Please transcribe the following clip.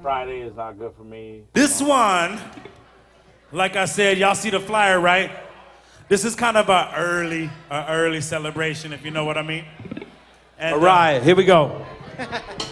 Friday is not good for me. This one, like I said, y'all see the flyer, right? This is kind of a early celebration, if you know what I mean. And, all right, here we go.